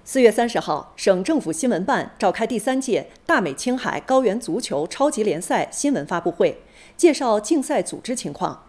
4月30号，省政府新闻办召开第3届大美青海高原足球超级联赛新闻发布会，介绍竞赛组织情况。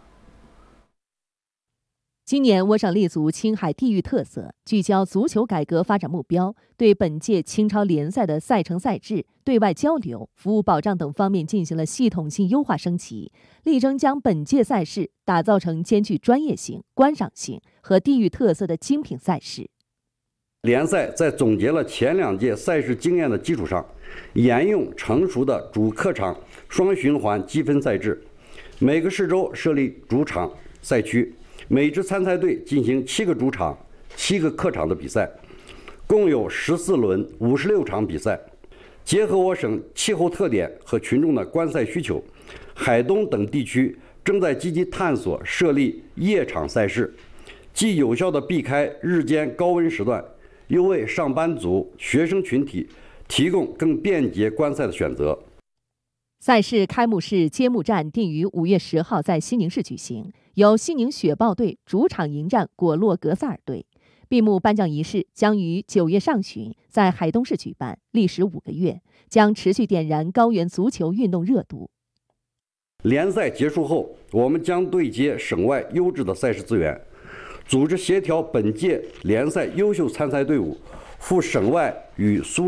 今年我省立足青海地域特色，聚焦足球改革发展目标，对本届青超联赛的赛程赛制、对外交流、服务保障等方面进行了系统性优化升级，力争将本届赛事打造成兼具专业性、观赏性和地域特色的精品赛事。 联赛在总结了前2届赛事经验的基础上，沿用成熟的主客场双循环积分赛制，每个市州设立主场赛区，每支参赛队进行7个主场、7个客场的比赛，共有14轮56场比赛。结合我省气候特点和群众的观赛需求，海东等地区正在积极探索设立夜场赛事，既有效地避开日间高温时段，又为上班族、学生群体提供更便捷观赛的选择。 赛事开幕式揭幕战定于5月10号在西宁市举行，由西宁雪豹队主场迎战果洛格萨尔队。闭幕颁奖仪式将于9月上旬在海东市举办，历时5个月，将持续点燃高原足球运动热度。 联赛结束后，我们将对接省外优质的赛事资源，组织协调本届联赛优秀参赛队伍赴省外与苏